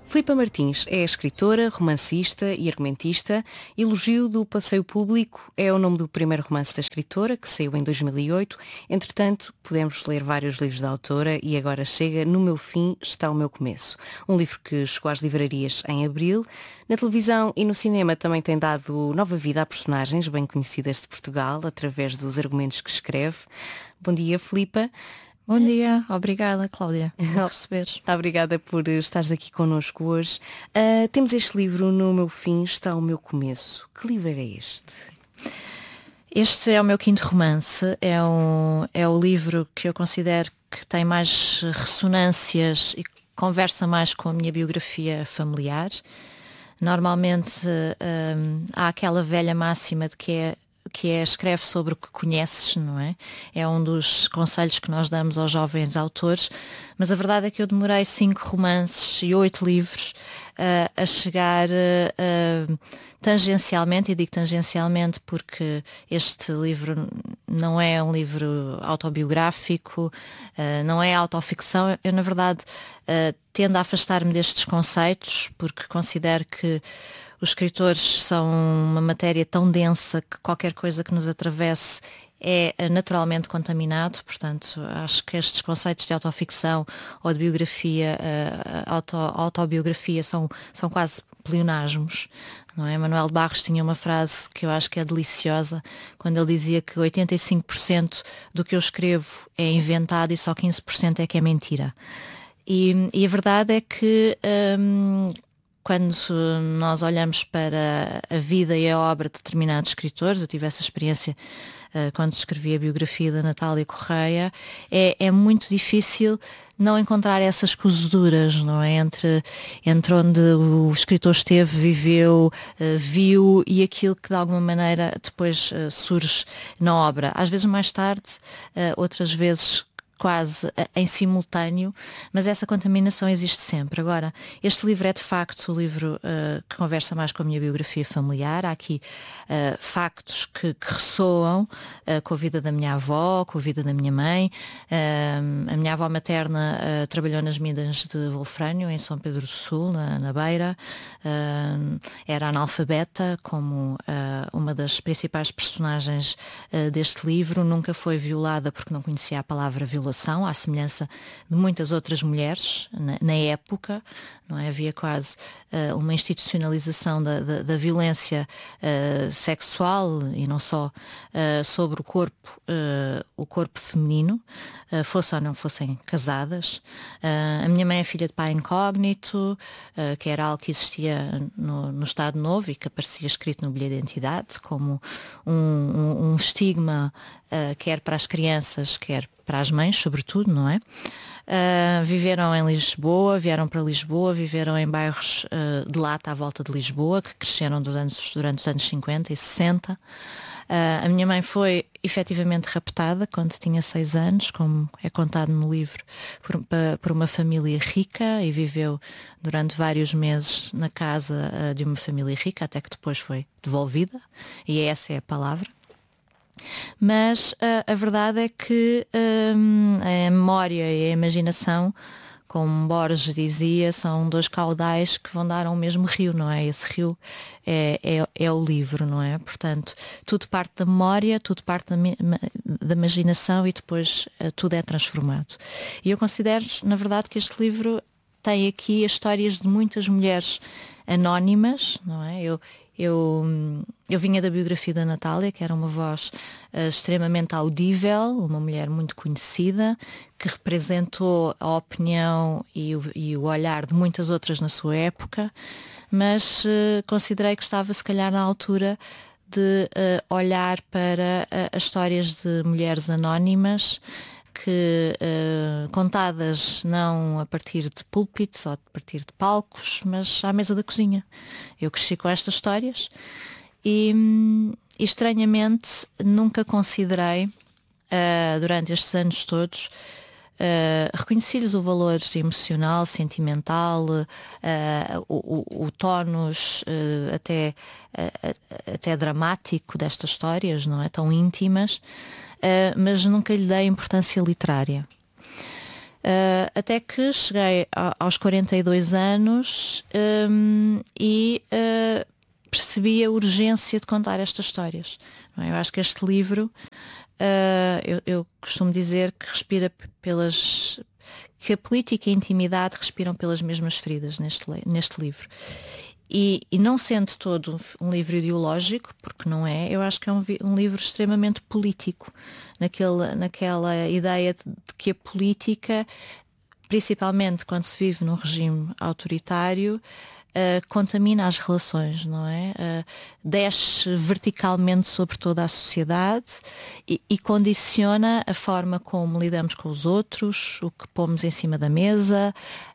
Filipa Martins é escritora, romancista e argumentista. Elogio do Passeio Público é o nome do primeiro romance da escritora, que saiu em 2008. Entretanto, podemos ler vários livros da autora e agora chega No Meu Fim Está o Meu Começo. Um livro que chegou às livrarias em abril. Na televisão e no cinema também tem dado nova vida a personagens bem conhecidas de Portugal, através dos argumentos que escreve. Bom dia, Filipa. Bom dia, obrigada, Cláudia, por receberes. Obrigada por estares aqui connosco hoje. Temos este livro, No Meu Fim Está o Meu Começo. Que livro é este? Este é o meu quinto romance, é o livro que eu considero que tem mais ressonâncias e conversa mais com a minha biografia familiar. Normalmente há aquela velha máxima de que é escreve sobre o que conheces, não é? É um dos conselhos que nós damos aos jovens autores, mas a verdade é que eu demorei 5 romances e 8 livros a chegar tangencialmente, e digo tangencialmente porque este livro não é um livro autobiográfico, não é autoficção. Eu, na verdade, tendo a afastar-me destes conceitos, porque considero que os escritores são uma matéria tão densa que qualquer coisa que nos atravesse é naturalmente contaminado. Portanto, acho que estes conceitos de autoficção ou de biografia, autobiografia são quase pleonasmos, não é? Manuel de Barros tinha uma frase que eu acho que é deliciosa, quando ele dizia que 85% do que eu escrevo é inventado e só 15% é que é mentira. E a verdade é que quando nós olhamos para a vida e a obra de determinados escritores, eu tive essa experiência quando escrevi a biografia da Natália Correia, é muito difícil não encontrar essas cozeduras, não é? Entre onde o escritor esteve, viveu, viu, e aquilo que de alguma maneira depois surge na obra. Às vezes mais tarde, outras vezes quase em simultâneo, mas essa contaminação existe sempre. Agora, este livro é de facto o livro que conversa mais com a minha biografia familiar. Há aqui factos que ressoam com a vida da minha avó, com a vida da minha mãe. A minha avó materna trabalhou nas minas de wolfrânio em São Pedro do Sul, na Beira. Era analfabeta, como uma das principais personagens deste livro. Nunca foi violada porque não conhecia a palavra violação, à semelhança de muitas outras mulheres na época, não é? Havia quase uma institucionalização da violência sexual e não só sobre o corpo feminino, fosse ou não fossem casadas. A minha mãe é filha de pai incógnito, que era algo que existia no Estado Novo e que aparecia escrito no bilhete de identidade como um estigma, quer para as crianças, quer para as mães, sobretudo, não é? Viveram em Lisboa, vieram para Lisboa, viveram em bairros de lata à volta de Lisboa, que cresceram durante os anos 50 e 60. A minha mãe foi efetivamente raptada quando tinha 6 anos, como é contado no livro, por uma família rica, e viveu durante vários meses na casa de uma família rica, até que depois foi devolvida, e essa é a palavra. Mas a verdade é que a memória e a imaginação, como Borges dizia, são 2 caudais que vão dar ao mesmo rio, não é? Esse rio é o livro, não é? Portanto, tudo parte da memória, tudo parte da imaginação e depois tudo é transformado. E eu considero, na verdade, que este livro tem aqui as histórias de muitas mulheres anónimas, não é? Eu vinha da biografia da Natália, que era uma voz extremamente audível, uma mulher muito conhecida, que representou a opinião e o olhar de muitas outras na sua época, mas considerei que estava, se calhar, na altura de olhar para as histórias de mulheres anónimas, que contadas não a partir de púlpitos ou a partir de palcos, mas à mesa da cozinha. Eu cresci com estas histórias e estranhamente nunca considerei, durante estes anos todos, reconheci-lhes o valor emocional, sentimental, o tónus até dramático destas histórias, não é? Tão íntimas, mas nunca lhe dei importância literária. Até que cheguei aos 42 anos e percebi a urgência de contar estas histórias. Não é? Eu acho que este livro, eu costumo dizer que respira que a política e a intimidade respiram pelas mesmas feridas neste livro. E não sendo todo um livro ideológico, porque não é, eu acho que é um livro extremamente político, naquela ideia de que a política, principalmente quando se vive num regime autoritário, contamina as relações, não é? Desce verticalmente sobre toda a sociedade e condiciona a forma como lidamos com os outros, o que pomos em cima da mesa,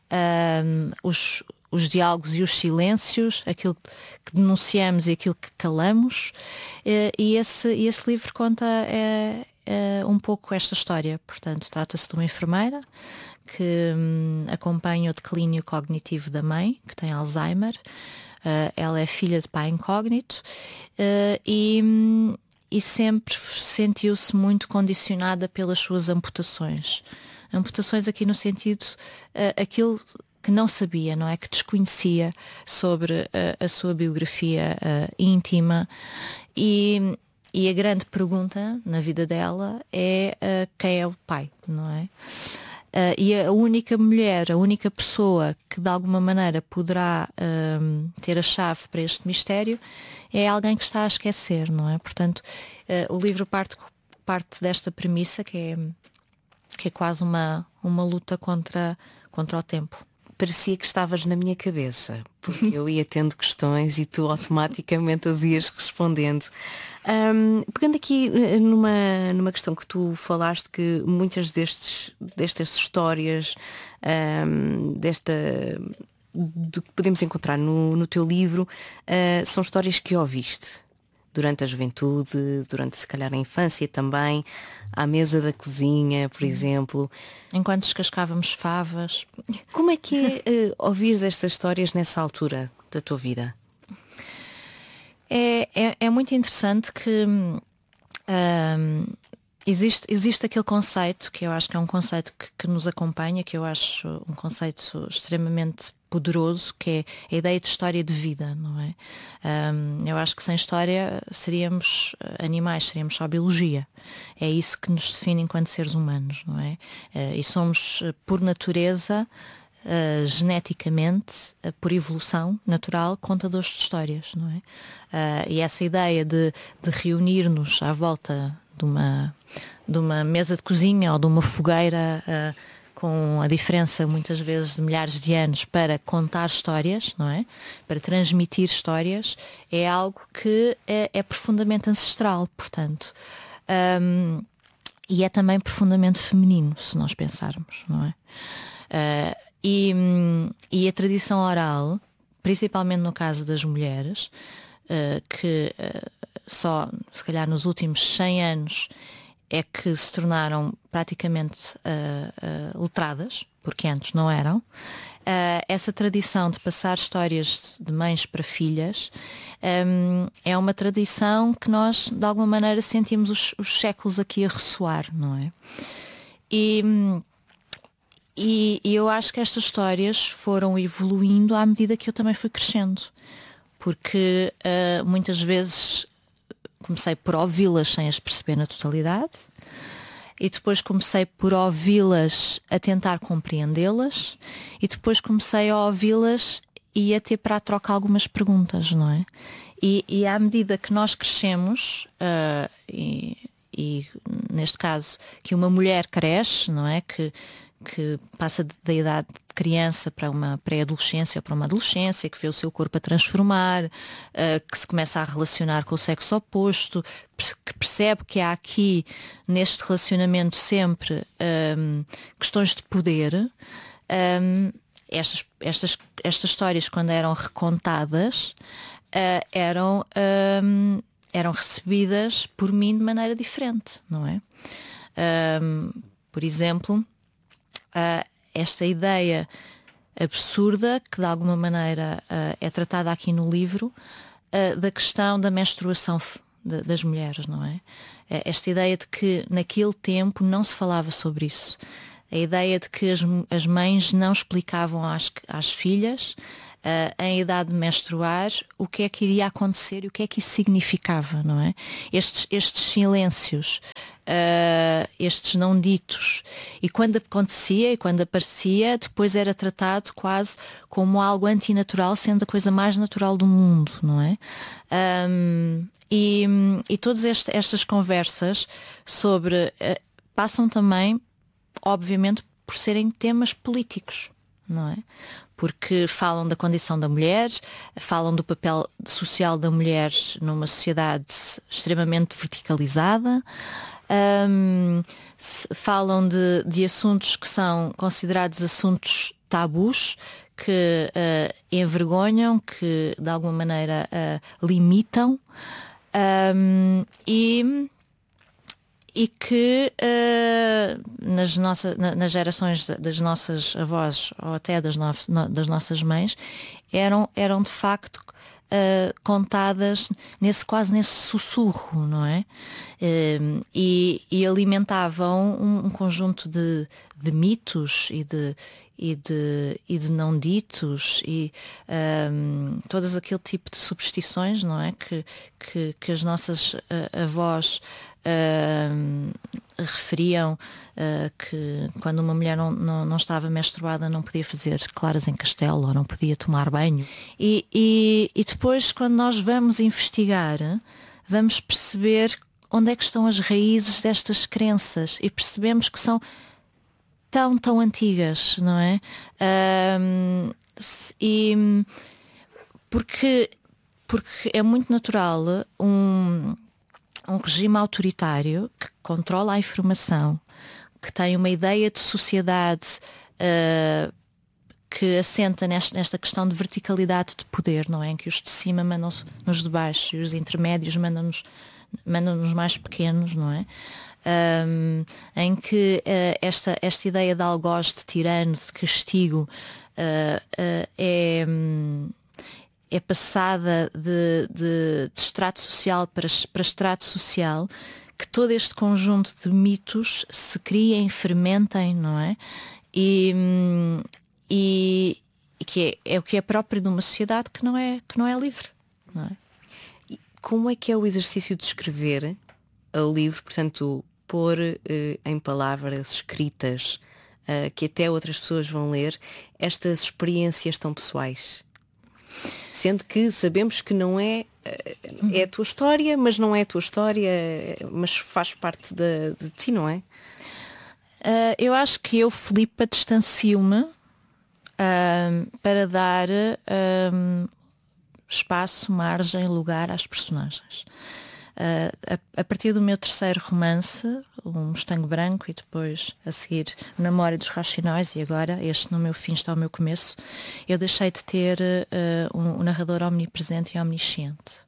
os diálogos e os silêncios, aquilo que denunciamos e aquilo que calamos, e esse livro conta um pouco esta história. Portanto, trata-se de uma enfermeira que acompanha o declínio cognitivo da mãe, que tem Alzheimer. Ela é filha de pai incógnito e sempre sentiu-se muito condicionada pelas suas amputações. Amputações aqui no sentido, aquilo que não sabia, não é? Que desconhecia sobre a sua biografia íntima. E a grande pergunta na vida dela é quem é o pai, não é? E a única mulher, a única pessoa que de alguma maneira poderá ter a chave para este mistério é alguém que está a esquecer, não é? Portanto, o livro parte desta premissa que é quase uma luta contra o tempo. Parecia que estavas na minha cabeça, porque eu ia tendo questões e tu automaticamente as ias respondendo. Pegando aqui numa questão que tu falaste, que muitas destas histórias, do que podemos encontrar no teu livro, são histórias que ouviste durante a juventude, durante se calhar a infância também, à mesa da cozinha, por exemplo. Enquanto descascávamos favas. Como é que é ouvires estas histórias nessa altura da tua vida? É muito interessante que existe aquele conceito, que eu acho que é um conceito que nos acompanha, que eu acho um conceito extremamente poderoso, que é a ideia de história de vida, não é? Eu acho que sem história seríamos animais, seríamos só biologia. É isso que nos define enquanto seres humanos, não é? E somos, por natureza, geneticamente, por evolução natural, contadores de histórias, não é? E essa ideia de reunir-nos à volta de uma mesa de cozinha ou de uma fogueira, com a diferença muitas vezes de milhares de anos, para contar histórias, não é? Para transmitir histórias, é algo que é profundamente ancestral, portanto. E é também profundamente feminino, se nós pensarmos, não é? E a tradição oral, principalmente no caso das mulheres, que só, se calhar, nos últimos 100 anos é que se tornaram praticamente letradas, porque antes não eram. Essa tradição de passar histórias de mães para filhas é uma tradição que nós, de alguma maneira, sentimos os séculos aqui a ressoar, não é? E eu acho que estas histórias foram evoluindo à medida que eu também fui crescendo, porque muitas vezes comecei por ouvi-las sem as perceber na totalidade, e depois comecei por ouvi-las a tentar compreendê-las, e depois comecei a ouvi-las e a ter para a troca algumas perguntas, não é? E à medida que nós crescemos, e neste caso que uma mulher cresce, não é? Que passa da idade de criança para uma pré-adolescência ou para uma adolescência, que vê o seu corpo a transformar, que se começa a relacionar com o sexo oposto, que percebe que há aqui neste relacionamento sempre questões de poder. Estas histórias, quando eram recontadas, eram recebidas por mim de maneira diferente, não é? Por exemplo, esta ideia absurda, que de alguma maneira é tratada aqui no livro, da questão da menstruação das mulheres, não é? Esta ideia de que naquele tempo não se falava sobre isso. A ideia de que as mães não explicavam às filhas, em idade de menstruar, o que é que iria acontecer e o que é que isso significava, não é? Estes silêncios, estes não ditos. E quando acontecia e quando aparecia, depois era tratado quase como algo antinatural, sendo a coisa mais natural do mundo, não é? E todas estas conversas sobre passam também, obviamente, por serem temas políticos, não é? Porque falam da condição da mulher, falam do papel social da mulher numa sociedade extremamente verticalizada, falam de assuntos que são considerados assuntos tabus, que envergonham, que de alguma maneira limitam, e que nas gerações das nossas avós ou até das nossas mães eram de facto contadas quase nesse sussurro, não é? E alimentavam um conjunto de mitos e de não ditos e todas aquele tipo de superstições, não é? Que as nossas avós referiam, que quando uma mulher não estava menstruada não podia fazer claras em castelo ou não podia tomar banho. E depois, quando nós vamos investigar, vamos perceber onde é que estão as raízes destas crenças e percebemos que são tão antigas, não é? Porque é muito natural um regime autoritário que controla a informação, que tem uma ideia de sociedade que assenta nesta questão de verticalidade de poder, não é? Em que os de cima mandam nos de baixo e os intermédios mandam nos mais pequenos, não é? Em que esta ideia de algoz, de tirano, de castigo é passada de extrato social para extrato social, que todo este conjunto de mitos se criem, fermentem, não é? E que é o que é próprio de uma sociedade que não é livre, não é? E como é que é o exercício de escrever o livro, portanto, pôr em palavras escritas que até outras pessoas vão ler estas experiências tão pessoais? Sendo que sabemos que não é a tua história, mas não é a tua história, mas faz parte de ti, não é? Eu acho que eu, Filipa, distancio-me para dar espaço, margem, lugar às personagens. A partir do meu terceiro romance, o Mostango Branco, e depois a seguir o Memória dos Racionais, e agora este No Meu Fim está ao meu começo, eu deixei de ter um narrador omnipresente e omnisciente.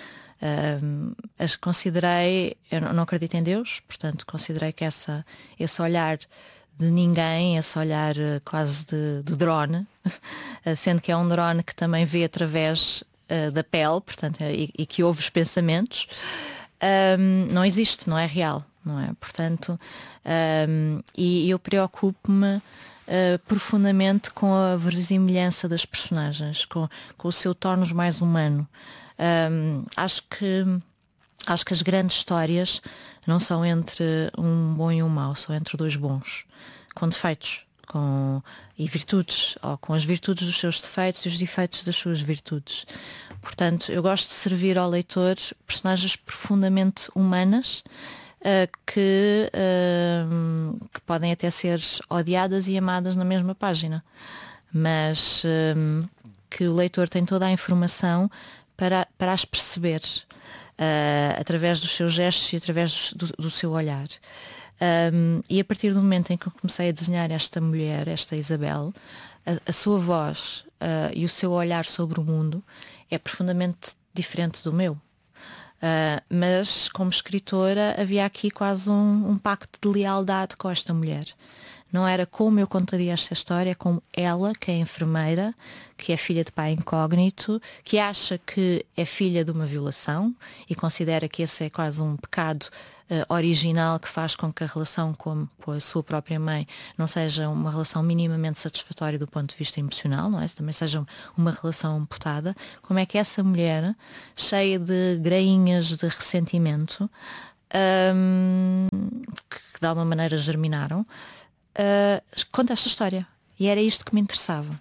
Eu não acredito em Deus, portanto considerei que esse olhar de ninguém, esse olhar quase de drone, sendo que é um drone que também vê através da pele, portanto, e que ouve os pensamentos, não existe, não é real, não é? Portanto, e eu preocupo-me profundamente com a verossimilhança das personagens, com o seu tornos mais humano. Acho que as grandes histórias não são entre um bom e um mau, são entre dois bons, com defeitos e virtudes, ou com as virtudes dos seus defeitos e os defeitos das suas virtudes. Portanto, eu gosto de servir ao leitor personagens profundamente humanas, que podem até ser odiadas e amadas na mesma página, mas que o leitor tem toda a informação para as perceber, através dos seus gestos e através do seu olhar. E a partir do momento em que eu comecei a desenhar esta mulher, esta Isabel, a sua voz e o seu olhar sobre o mundo é profundamente diferente do meu. Mas como escritora havia aqui quase um pacto de lealdade com esta mulher. Não era como eu contaria esta história, é como ela, que é enfermeira, que é filha de pai incógnito, que acha que é filha de uma violação e considera que esse é quase um pecado original que faz com que a relação com a sua própria mãe não seja uma relação minimamente satisfatória do ponto de vista emocional, não é? Também seja uma relação amputada. Como é que essa mulher, cheia de grainhas de ressentimento, que de alguma maneira germinaram, conta esta história. E era isto que me interessava.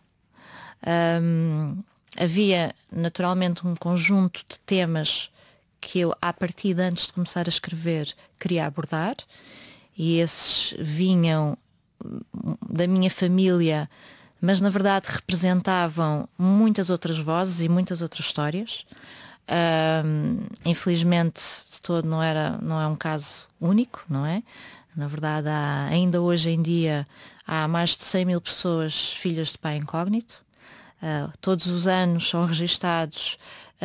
Havia naturalmente um conjunto de temas que eu, à partida, antes de começar a escrever, queria abordar, e esses vinham da minha família, mas na verdade representavam muitas outras vozes e muitas outras histórias. Infelizmente de todo não é um caso único, não é? Na verdade ainda hoje em dia há mais de 100.000 pessoas filhas de pai incógnito. Todos os anos são registados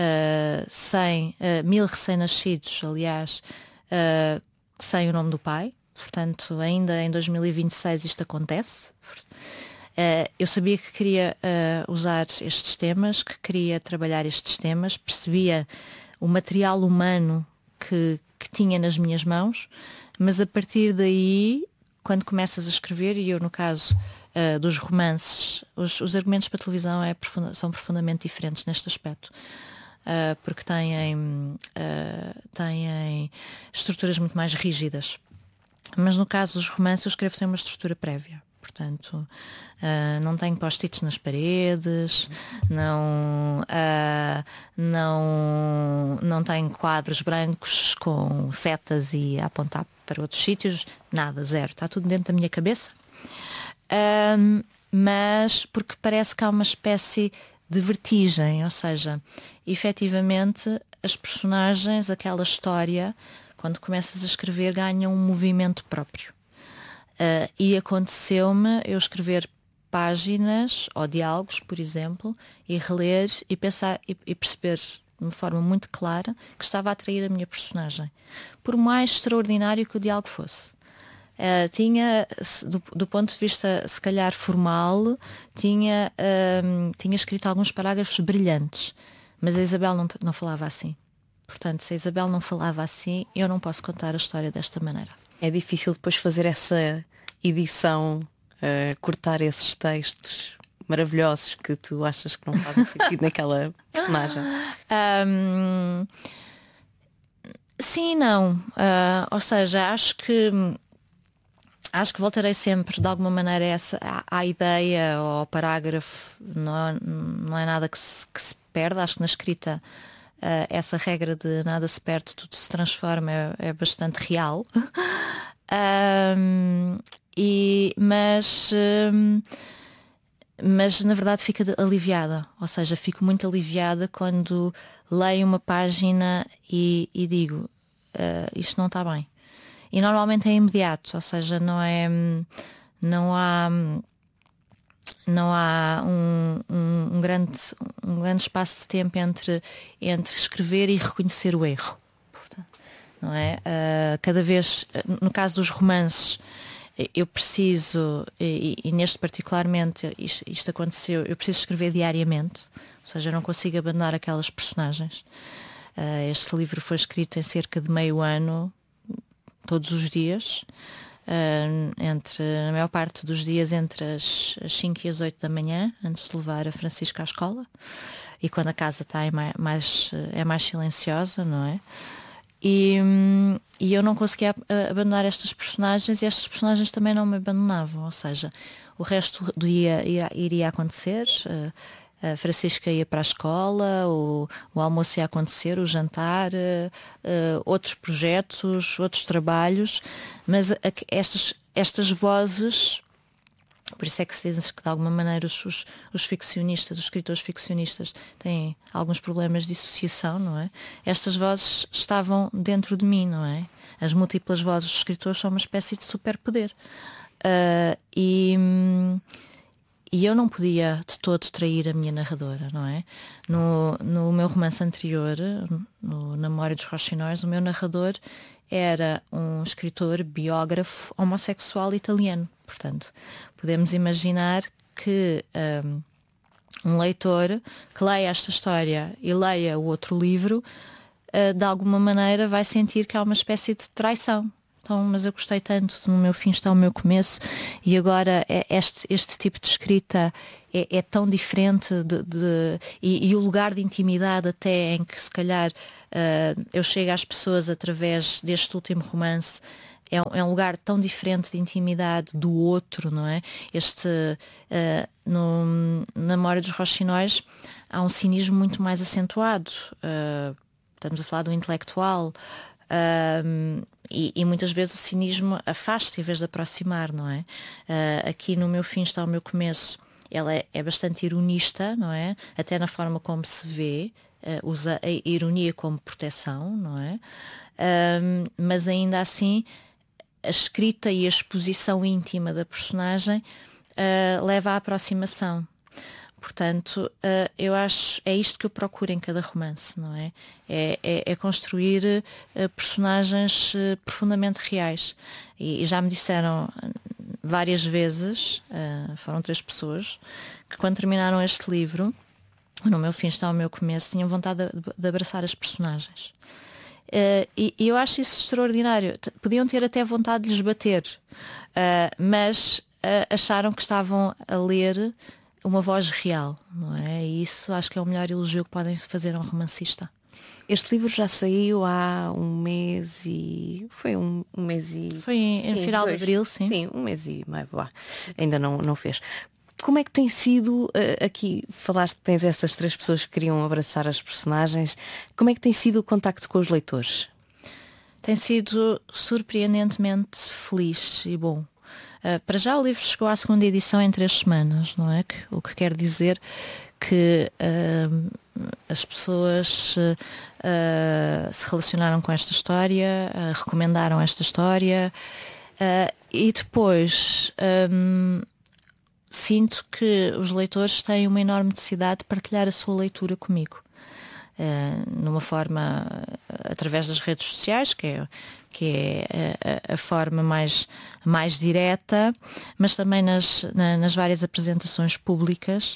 1.000 recém-nascidos, aliás, sem o nome do pai. Portanto, ainda em 2026 isto acontece. Eu sabia que queria usar estes temas, que queria trabalhar estes temas, percebia o material humano que tinha nas minhas mãos, mas a partir daí, quando começas a escrever, e eu no caso dos romances, os argumentos para a televisão são profundamente diferentes neste aspecto. Porque têm estruturas muito mais rígidas. Mas no caso dos romances eu escrevo sem uma estrutura prévia. Portanto, não tenho post-its nas paredes, não tenho quadros brancos com setas e a apontar para outros sítios, nada, zero. Está tudo dentro da minha cabeça. Mas porque parece que há uma espécie de vertigem, ou seja, efetivamente as personagens, aquela história, quando começas a escrever, ganham um movimento próprio. E aconteceu-me eu escrever páginas ou diálogos, por exemplo, e reler e pensar e perceber de uma forma muito clara que estava a atrair a minha personagem, por mais extraordinário que o diálogo fosse. Tinha, do ponto de vista se calhar formal, tinha escrito alguns parágrafos brilhantes, mas a Isabel não falava assim. Portanto, se a Isabel não falava assim, eu não posso contar a história desta maneira. É difícil depois fazer essa edição, cortar esses textos maravilhosos que tu achas que não fazem sentido naquela personagem? Sim e não. Ou seja, acho que voltarei sempre de alguma maneira à ideia ou ao parágrafo. Não é nada que se perde. Acho que na escrita essa regra de nada se perde, tudo se transforma é bastante real. Mas na verdade fico aliviada. Ou seja, fico muito aliviada quando leio uma página e digo isto não está bem. E normalmente é imediato, ou seja, não há um grande espaço de tempo entre escrever e reconhecer o erro. Portanto, não é? Cada vez, no caso dos romances, eu preciso, e neste particularmente isto aconteceu, eu preciso escrever diariamente, ou seja, eu não consigo abandonar aquelas personagens. Este livro foi escrito em cerca de meio ano, todos os dias, na maior parte dos dias entre as 5 e as 8 da manhã, antes de levar a Francisca à escola, e quando a casa está é mais silenciosa, não é? E eu não conseguia abandonar estas personagens, e estas personagens também não me abandonavam, ou seja, o resto do dia iria acontecer. A Francisca ia para a escola, o almoço ia acontecer, o jantar, outros projetos, outros trabalhos, mas estas vozes, por isso é que se diz que de alguma maneira os ficcionistas, os escritores ficcionistas têm alguns problemas de dissociação, não é? Estas vozes estavam dentro de mim, não é? As múltiplas vozes dos escritores são uma espécie de superpoder. E eu não podia de todo trair a minha narradora, não é? No meu romance anterior, no Na Memória dos Rochinóis, o meu narrador era um escritor biógrafo homossexual italiano. Portanto, podemos imaginar que um leitor que leia esta história e leia o outro livro de alguma maneira vai sentir que há uma espécie de traição. Então, mas eu gostei tanto, no meu fim está o meu começo, e agora este tipo de escrita é tão diferente e o lugar de intimidade até em que se calhar eu chego às pessoas através deste último romance. É um lugar tão diferente de intimidade do outro, não é? No Memória dos Roxinóis há um cinismo muito mais acentuado. Estamos a falar do intelectual. E muitas vezes o cinismo afasta em vez de aproximar, não é? Aqui no Meu Fim está o meu começo. Ela é bastante ironista, não é? Até na forma como se vê, usa a ironia como proteção, não é? Mas ainda assim a escrita e a exposição íntima da personagem leva à aproximação. Portanto, eu acho, é isto que eu procuro em cada romance, não é? É construir personagens profundamente reais. E já me disseram várias vezes, foram 3 pessoas, que quando terminaram este livro, no Meu Fim está o meu começo, tinham vontade de abraçar as personagens. E eu acho isso extraordinário. Podiam ter até vontade de lhes bater, mas acharam que estavam a ler uma voz real, não é? E isso acho que é o melhor elogio que podem fazer a um romancista. Este livro já saiu há um mês e... Foi um mês e... Foi em final de abril, sim. Sim, um mês e meio, ainda não fez. Como é que tem sido, aqui falaste que tens essas 3 pessoas que queriam abraçar as personagens, como é que tem sido o contacto com os leitores? Tem sido surpreendentemente feliz e bom. Para já o livro chegou à 2ª edição em 3 semanas, não é? O que quer dizer que as pessoas se relacionaram com esta história, recomendaram esta história e depois sinto que os leitores têm uma enorme necessidade de partilhar a sua leitura comigo. Numa forma através das redes sociais, que é a forma mais direta, mas também nas várias apresentações públicas,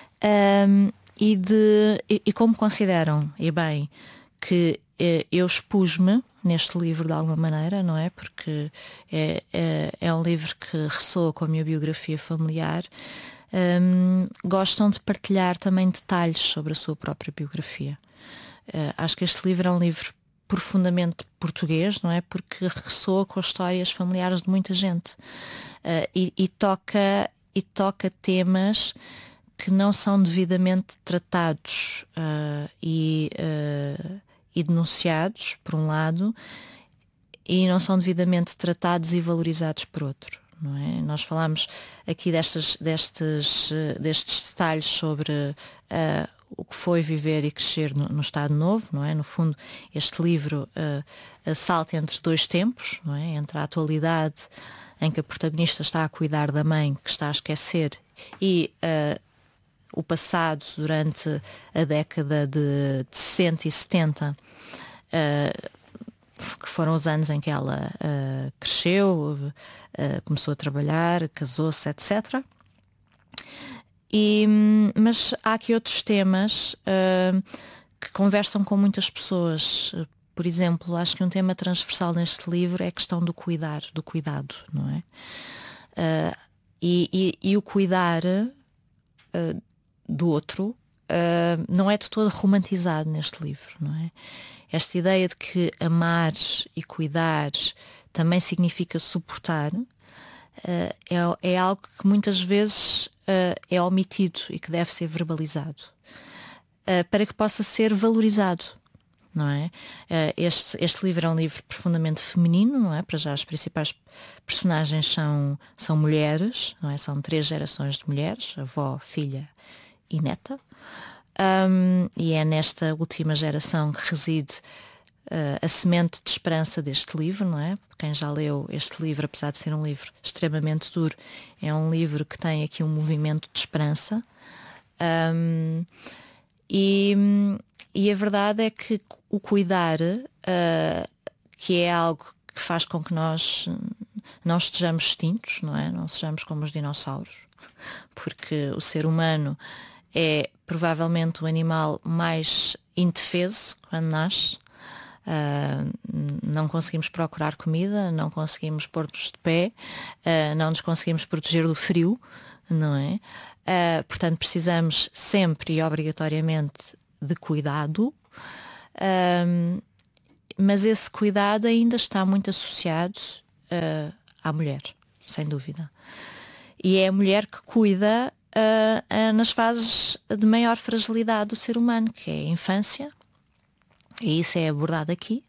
e como consideram, e bem, que eu expus-me neste livro de alguma maneira, não é? Porque é um livro que ressoa com a minha biografia familiar. Gostam de partilhar também detalhes sobre a sua própria biografia. Acho que este livro é um livro profundamente português, não é? Porque ressoa com as histórias familiares de muita gente, e toca temas que não são devidamente tratados e denunciados, por um lado, e não são devidamente tratados e valorizados por outro. Não é? Nós falámos aqui destes detalhes sobre o que foi viver e crescer no Estado Novo, não é? No fundo, este livro salta entre 2 tempos, não é? Entre a atualidade, em que a protagonista está a cuidar da mãe que está a esquecer, e o passado durante a década de 60 e 70, que foram os anos em que ela cresceu, começou a trabalhar, casou-se, etc. Mas há aqui outros temas que conversam com muitas pessoas. Por exemplo, acho que um tema transversal neste livro é a questão do cuidado, não é? E o cuidar do outro não é de todo romantizado neste livro, não é? Esta ideia de que amar e cuidar também significa suportar é algo que muitas vezes é omitido e que deve ser verbalizado para que possa ser valorizado, não é? Este livro é um livro profundamente feminino, não é? Para já as principais personagens são mulheres, não é? São 3 gerações de mulheres, avó, filha e neta. E é nesta última geração que reside a semente de esperança deste livro, não é? Quem já leu este livro, apesar de ser um livro extremamente duro, é um livro que tem aqui um movimento de esperança. E a verdade é que o cuidar, que é algo que faz com que nós não estejamos extintos, não é? Não sejamos como os dinossauros, porque o ser humano é provavelmente o animal mais indefeso quando nasce, Não conseguimos procurar comida, não conseguimos pôr-nos de pé, não nos conseguimos proteger do frio, não é? Portanto, precisamos sempre e obrigatoriamente de cuidado, mas esse cuidado ainda está muito associado à mulher, sem dúvida. E é a mulher que cuida nas fases de maior fragilidade do ser humano, que é a infância, e isso é abordado aqui,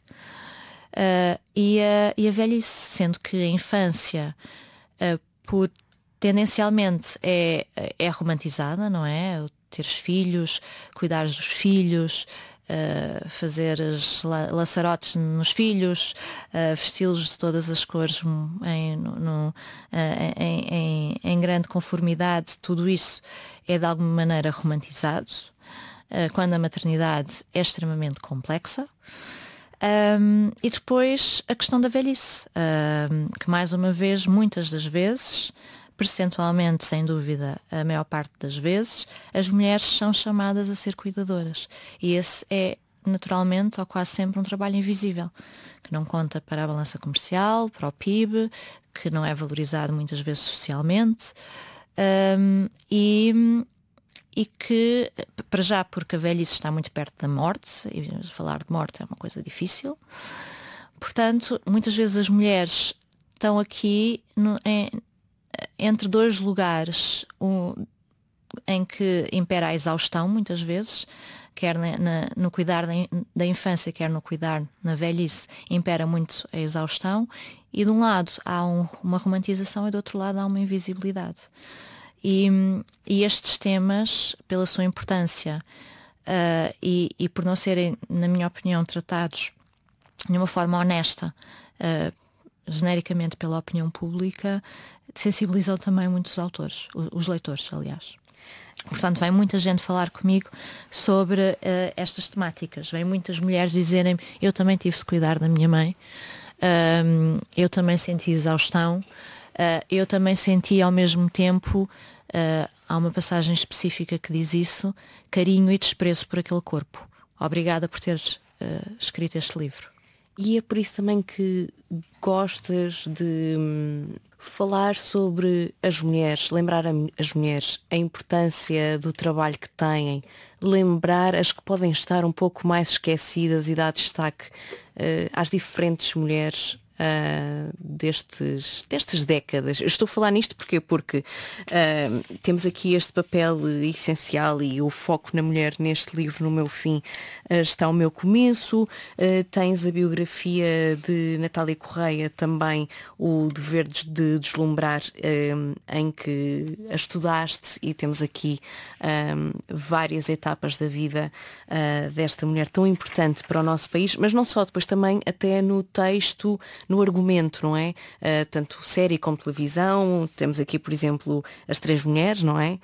e a velhice, sendo que a infância, tendencialmente é romantizada, não é? Teres filhos, cuidares dos filhos, fazer laçarotes nos filhos, vesti-los de todas as cores em grande conformidade, tudo isso é de alguma maneira romantizado, quando a maternidade é extremamente complexa. E depois a questão da velhice, que mais uma vez, muitas das vezes, percentualmente, sem dúvida, a maior parte das vezes, as mulheres são chamadas a ser cuidadoras. E esse é, naturalmente, ou quase sempre, um trabalho invisível, que não conta para a balança comercial, para o PIB, que não é valorizado muitas vezes socialmente, e que, para já, porque a velhice está muito perto da morte, e falar de morte é uma coisa difícil, portanto, muitas vezes as mulheres estão aqui entre dois lugares, em que impera a exaustão, muitas vezes, quer no cuidar da infância, quer no cuidar na velhice, impera muito a exaustão, e de um lado há uma romantização e do outro lado há uma invisibilidade. E estes temas, pela sua importância e por não serem, na minha opinião, tratados de uma forma honesta, genericamente pela opinião pública, sensibilizam também muitos autores, os leitores, aliás. Portanto, vem muita gente falar comigo sobre estas temáticas. Vem muitas mulheres dizerem-me: eu também tive de cuidar da minha mãe, eu também senti exaustão, eu também senti ao mesmo tempo, há uma passagem específica que diz isso, carinho e desprezo por aquele corpo. Obrigada por teres escrito este livro. E é por isso também que gostas de falar sobre as mulheres, lembrar as mulheres a importância do trabalho que têm, lembrar as que podem estar um pouco mais esquecidas e dar destaque às diferentes mulheres destas décadas. Eu estou a falar nisto porque temos aqui este papel essencial e o foco na mulher neste livro, No Meu Fim, está o meu começo. Tens a biografia de Natália Correia, também o Dever de Deslumbrar, em que a estudaste, e temos aqui várias etapas da vida desta mulher tão importante para o nosso país, mas não só, depois também até no texto, no argumento, não é? Tanto série como televisão. Temos aqui, por exemplo, As Três Mulheres, não é?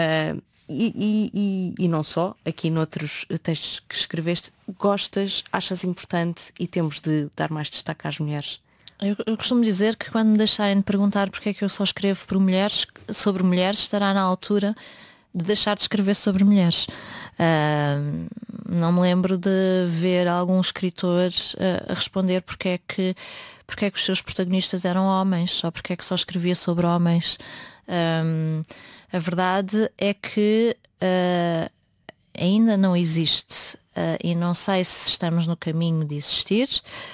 E não só, aqui noutros textos que escreveste, gostas, achas importante e temos de dar mais destaque às mulheres? Eu costumo dizer que quando me deixarem de perguntar porque é que eu só escrevo sobre mulheres, estará na altura de deixar de escrever sobre mulheres. Não me lembro de ver algum escritor a responder porque é que os seus protagonistas eram homens, ou porque é que só escrevia sobre homens. A verdade é que ainda não existe, e não sei se estamos no caminho de existir,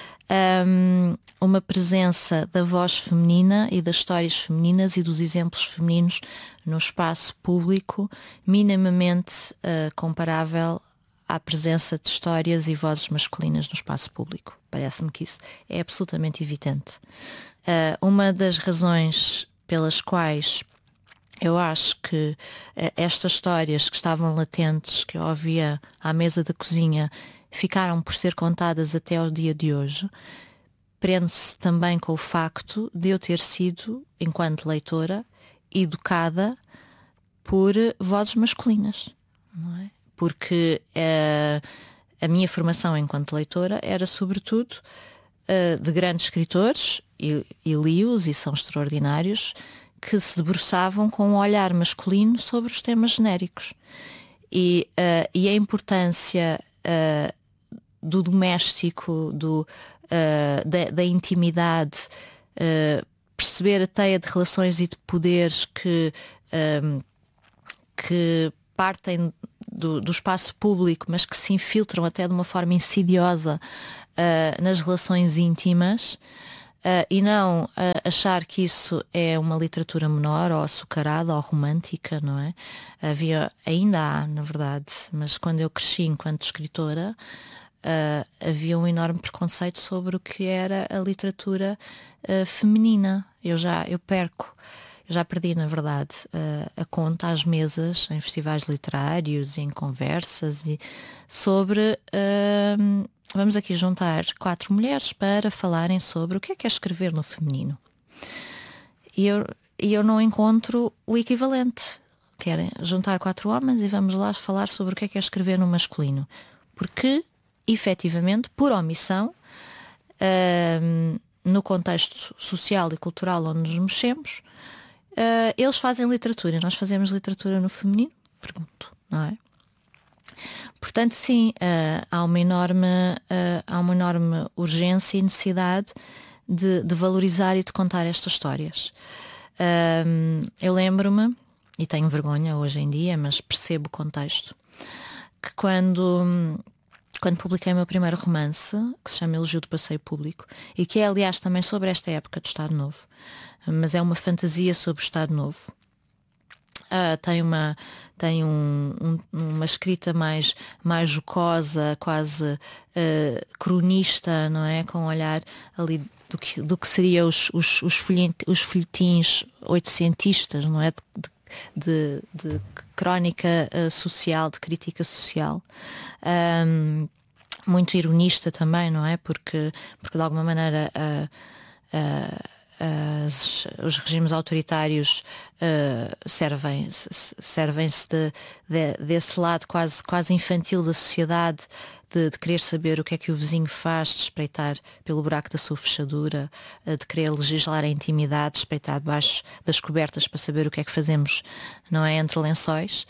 uma presença da voz feminina e das histórias femininas e dos exemplos femininos no espaço público minimamente comparável à presença de histórias e vozes masculinas no espaço público. Parece-me que isso é absolutamente evidente. Uma das razões pelas quais eu acho que estas histórias que estavam latentes, que eu ouvia à mesa da cozinha, ficaram por ser contadas até ao dia de hoje, prende-se também com o facto de eu ter sido, enquanto leitora, educada por vozes masculinas, não é? Porque a minha formação enquanto leitora era sobretudo de grandes escritores, e li-os e são extraordinários, que se debruçavam com um olhar masculino sobre os temas genéricos. E a importância do doméstico, da intimidade, perceber a teia de relações e de poderes que partem do espaço público, mas que se infiltram até de uma forma insidiosa nas relações íntimas, e não achar que isso é uma literatura menor ou açucarada ou romântica, não é? Ainda há, na verdade, mas quando eu cresci enquanto escritora, havia um enorme preconceito sobre o que era a literatura feminina. Eu já perdi, na verdade, a conta às mesas, em festivais literários, em conversas, sobre vamos aqui juntar 4 mulheres para falarem sobre o que é escrever no feminino. E eu não encontro o equivalente. Querem juntar 4 homens e vamos lá falar sobre o que é escrever no masculino. Porque, efetivamente, por omissão, no contexto social e cultural onde nos mexemos, eles fazem literatura e nós fazemos literatura no feminino? Pergunto, não é? Portanto, sim, há uma enorme urgência e necessidade de valorizar e de contar estas histórias. Eu lembro-me, e tenho vergonha hoje em dia, mas percebo o contexto, que quando publiquei o meu primeiro romance, que se chama Elogio do Passeio Público, e que é, aliás, também sobre esta época do Estado Novo, mas é uma fantasia sobre o Estado Novo. Tem uma escrita mais jocosa, quase cronista, não é? Com um olhar ali do que seria os folhetins oitocentistas, não é? De crónica social, de crítica social. Muito ironista também, não é? Porque de alguma maneira os regimes autoritários servem-se desse lado quase infantil da sociedade, de querer saber o que é que o vizinho faz, de espreitar pelo buraco da sua fechadura, de querer legislar a intimidade, de espreitar debaixo das cobertas para saber o que é que fazemos, não é, entre lençóis.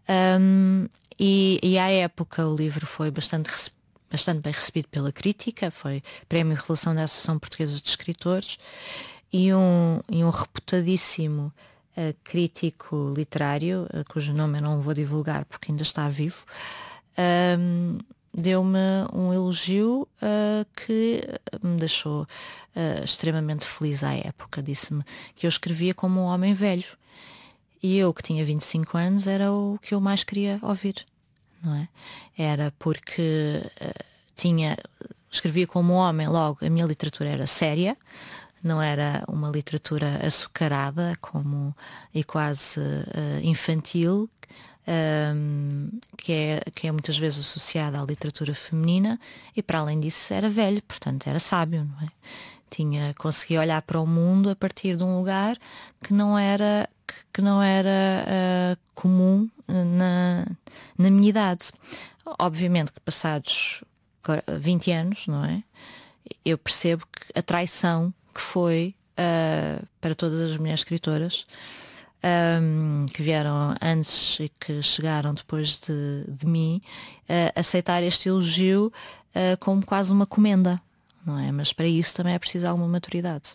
E à época o livro foi bastante bem recebido pela crítica, foi Prémio Revelação da Associação Portuguesa de Escritores, e um reputadíssimo crítico literário, cujo nome eu não vou divulgar porque ainda está vivo, deu-me um elogio que me deixou extremamente feliz à época. Disse-me que eu escrevia como um homem velho, e eu, que tinha 25 anos, era o que eu mais queria ouvir, não é? Era porque escrevia como um homem, logo a minha literatura era séria, não era uma literatura açucarada e quase infantil, que é muitas vezes associada à literatura feminina, e para além disso era velho, portanto era sábio, não é? Conseguia olhar para o mundo a partir de um lugar que não era comum na minha idade. Obviamente que passados 20 anos, não é? Eu percebo que a traição que foi para todas as mulheres escritoras que vieram antes e que chegaram depois de mim, aceitar este elogio como quase uma comenda, não é? Mas para isso também é preciso alguma maturidade.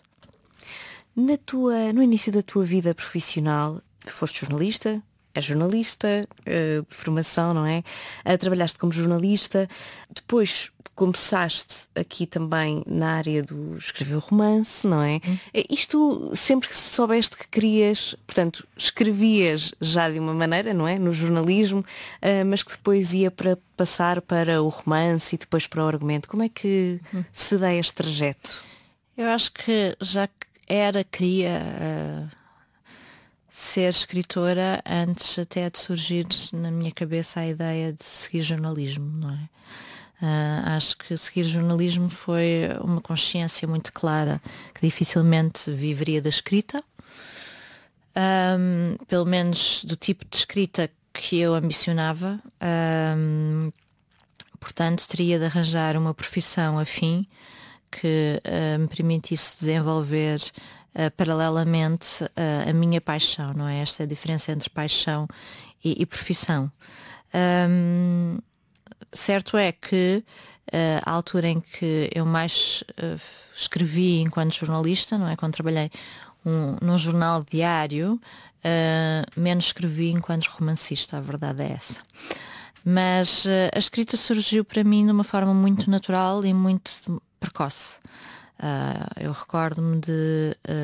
No início da tua vida profissional, foste jornalista, és jornalista de formação, não é? Trabalhaste como jornalista, depois começaste aqui também na área do escrever romance, não é? Isto sempre que soubeste que querias, portanto, escrevias já de uma maneira, não é? No jornalismo, mas que depois ia para passar para o romance e depois para o argumento. Como é que se dá este trajeto? Eu acho que já queria ser escritora antes até de surgir na minha cabeça a ideia de seguir jornalismo, não é? Acho que seguir jornalismo foi uma consciência muito clara que dificilmente viveria da escrita, pelo menos do tipo de escrita que eu ambicionava. Portanto, teria de arranjar uma profissão afim que me permitisse desenvolver paralelamente a minha paixão, não é? Esta é a diferença entre paixão e profissão. certo é que a altura em que eu mais escrevi enquanto jornalista, não é? Quando trabalhei num jornal diário, menos escrevi enquanto romancista, a verdade é essa. Mas a escrita surgiu para mim de uma forma muito natural e muito precoce. Eu recordo-me de